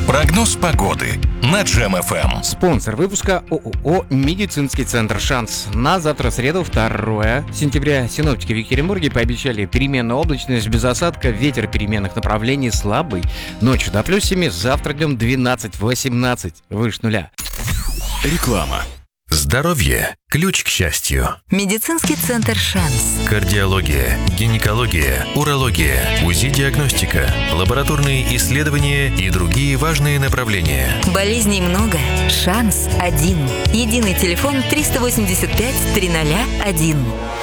Прогноз погоды на Джем ФМ. Спонсор выпуска ООО «Медицинский центр Шанс». На завтра, среду, 2 сентября, синоптики в Екатеринбурге пообещали переменная облачность без осадка, ветер переменных направлений слабый. Ночью до +7, завтра днем 12-18, выше нуля. Реклама. Здоровье – ключ к счастью. Медицинский центр «Шанс». Кардиология, гинекология, урология, УЗИ-диагностика, лабораторные исследования и другие важные направления. Болезней много. «Шанс» один. Единый телефон 385 301.